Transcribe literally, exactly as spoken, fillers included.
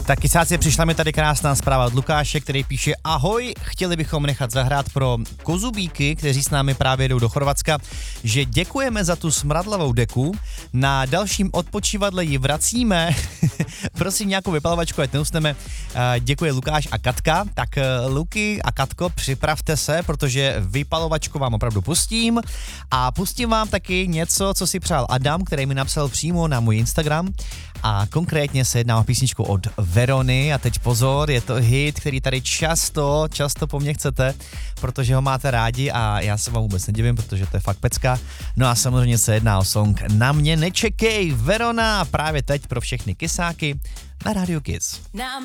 Tak kysáci, přišla mi tady krásná zpráva od Lukáše, který píše: ahoj, chtěli bychom nechat zahrát pro kozubíky, kteří s námi právě jdou do Chorvatska, že děkujeme za tu smradlavou deku, na dalším odpočívadle ji vracíme, prosím nějakou vypalovačku, ať neusneme. Děkuje Lukáš a Katka, tak Luky a Katko, připravte se, protože vypalovačku vám opravdu pustím a pustím vám taky něco, co si přál Adam, který mi napsal přímo na můj Instagram, a konkrétně se jedná o písničku od Verony a teď pozor, je to hit, který tady často, často po mně chcete, protože ho máte rádi a já se vám vůbec nedivím, protože to je fakt pecka. No a samozřejmě se jedná o song Na mě nečekej, Verona, právě teď pro všechny kysáky na Radio Kids. Na